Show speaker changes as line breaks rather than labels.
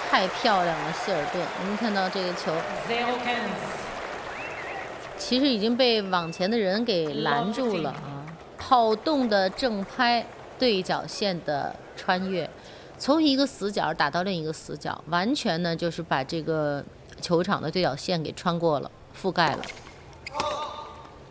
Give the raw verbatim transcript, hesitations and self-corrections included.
太漂亮了，希尔顿！我们看到这个球，其实已经被网前的人给拦住了啊！跑动的正拍，对角线的穿越，从一个死角打到另一个死角，完全呢就是把这个球场的对角线给穿过了，覆盖了。